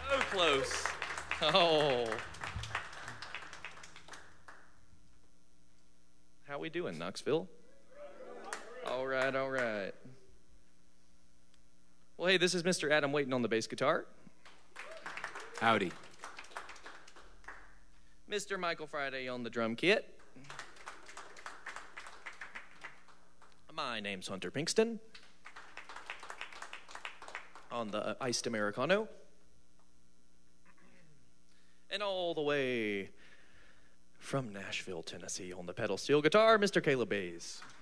So close. Oh. How we doing, Knoxville? All right, all right. Well, hey, this is Mr. Adam Waiting on the bass guitar. Howdy. Mr. Michael Friday on the drum kit. My name's Hunter Pinkston on the iced Americano. And all the way from Nashville, Tennessee on the pedal steel guitar, Mr. Caleb Bays.